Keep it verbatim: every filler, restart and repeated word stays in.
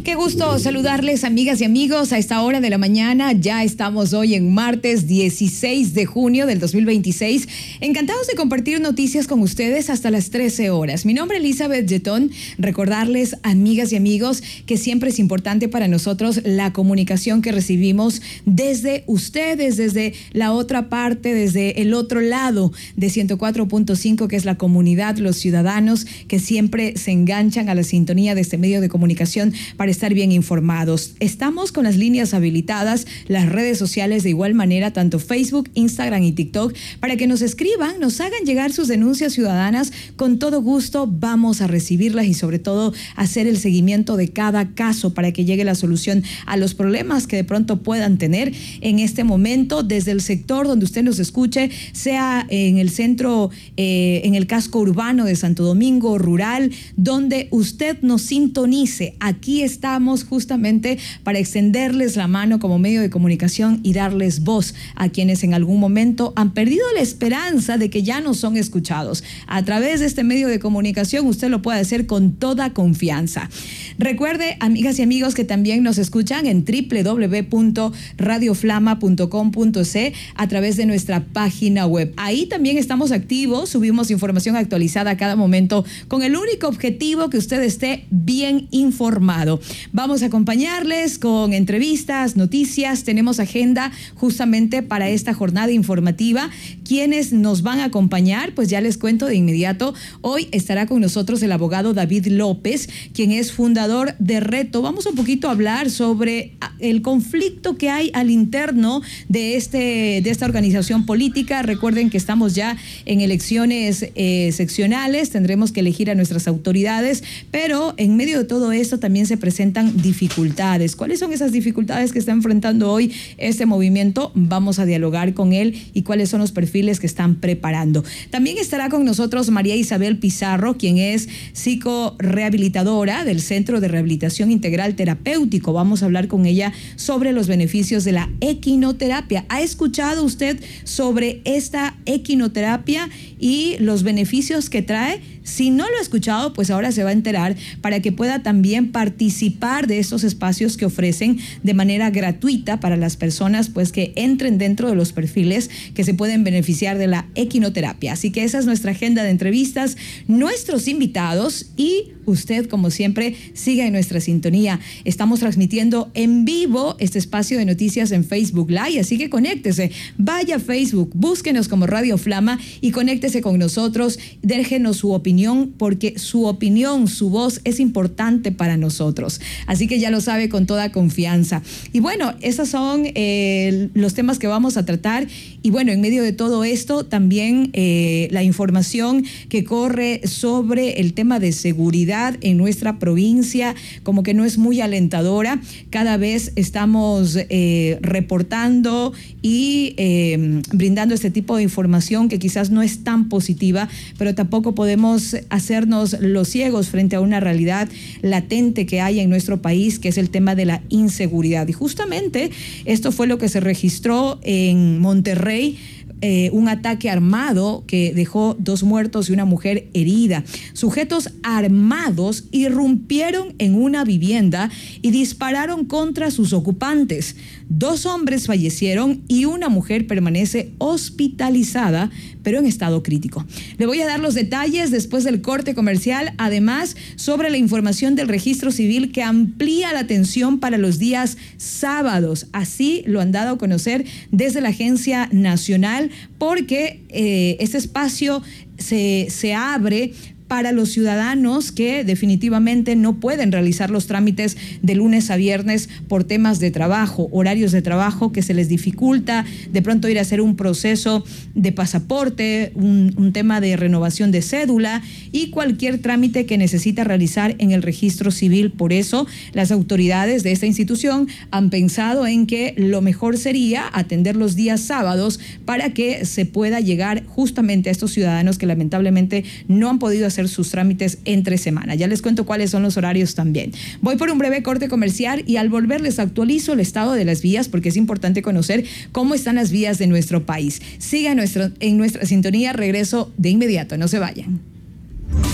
Qué gusto saludarles, amigas y amigos, a esta hora de la mañana. Ya estamos hoy en martes dieciséis de junio del dos mil veintiséis. Encantados de compartir noticias con ustedes hasta las trece horas. Mi nombre es Elizabeth Yetón. Recordarles, amigas y amigos, que siempre es importante para nosotros la comunicación que recibimos desde ustedes, desde la otra parte, desde el otro lado de ciento cuatro punto cinco, que es la comunidad, los ciudadanos que siempre se enganchan a la sintonía de este medio de comunicación para estar bien informados. Estamos con las líneas habilitadas, las redes sociales de igual manera, tanto Facebook, Instagram y TikTok, para que nos escriban, nos hagan llegar sus denuncias ciudadanas. Con todo gusto vamos a recibirlas y sobre todo hacer el seguimiento de cada caso para que llegue la solución a los problemas que de pronto puedan tener en este momento desde el sector donde usted nos escuche, sea en el centro, eh, en el casco urbano de Santo Domingo, rural, donde usted nos sintonice. Aquí estamos justamente para extenderles la mano como medio de comunicación y darles voz a quienes en algún momento han perdido la esperanza de que ya no son escuchados. A través de este medio de comunicación usted lo puede hacer con toda confianza. Recuerde, amigas y amigos, que también nos escuchan en doble u doble u doble u punto radio flama punto com punto ce a través de nuestra página web. Ahí también estamos activos, subimos información actualizada a cada momento con el único objetivo que usted esté bien informado. Vamos a acompañarles con entrevistas, noticias, tenemos agenda justamente para esta jornada informativa. ¿Quiénes nos van a acompañar? Pues ya les cuento de inmediato. Hoy estará con nosotros el abogado David López, quien es fundador de Reto. Vamos un poquito a hablar sobre el conflicto que hay al interno de, este, de esta organización política. Recuerden que estamos ya en elecciones eh, seccionales, tendremos que elegir a nuestras autoridades, pero en medio de todo esto también se presentan dificultades. ¿Cuáles son esas dificultades que está enfrentando hoy este movimiento? Vamos a dialogar con él y cuáles son los perfiles que están preparando. También estará con nosotros María Isabel Pizarro, quien es psicorehabilitadora del Centro de Rehabilitación Integral Terapéutico. Vamos a hablar con ella sobre los beneficios de la equinoterapia. ¿Ha escuchado usted sobre esta equinoterapia y los beneficios que trae? Si no lo ha escuchado, pues ahora se va a enterar para que pueda también participar de estos espacios que ofrecen de manera gratuita para las personas pues que entren dentro de los perfiles que se pueden beneficiar de la equinoterapia. Así que esa es nuestra agenda de entrevistas, nuestros invitados y usted, como siempre, siga en nuestra sintonía. Estamos transmitiendo en vivo este espacio de noticias en Facebook Live, así que conéctese. Vaya a Facebook, búsquenos como Radio Flama y conéctese con nosotros. Déjenos su opinión, porque su opinión, su voz es importante para nosotros. Así que ya lo sabe, con toda confianza. Y bueno, esos son eh, los temas que vamos a tratar. Y bueno, en medio de todo esto, también eh, la información que corre sobre el tema de seguridad en nuestra provincia, como que no es muy alentadora. Cada vez estamos eh, reportando y eh, brindando este tipo de información que quizás no es tan positiva, pero tampoco podemos hacernos los ciegos frente a una realidad latente que hay en nuestro país, que es el tema de la inseguridad. Y justamente esto fue lo que se registró en Monterrey. Eh, un ataque armado que dejó dos muertos y una mujer herida. Sujetos armados irrumpieron en una vivienda y dispararon contra sus ocupantes. Dos hombres fallecieron y una mujer permanece hospitalizada, pero en estado crítico. Le voy a dar los detalles después del corte comercial, además sobre la información del registro civil que amplía la atención para los días sábados. Así lo han dado a conocer desde la Agencia Nacional, porque eh, este espacio se, se abre para los ciudadanos que definitivamente no pueden realizar los trámites de lunes a viernes por temas de trabajo, horarios de trabajo que se les dificulta de pronto ir a hacer un proceso de pasaporte, un, un tema de renovación de cédula y cualquier trámite que necesita realizar en el registro civil. Por eso las autoridades de esta institución han pensado en que lo mejor sería atender los días sábados para que se pueda llegar justamente a estos ciudadanos que lamentablemente no han podido hacer hacer sus trámites entre semana. Ya les cuento cuáles son los horarios también. Voy por un breve corte comercial y al volver les actualizo el estado de las vías, porque es importante conocer cómo están las vías de nuestro país. Siga nuestro, en nuestra sintonía, regreso de inmediato, no se vayan.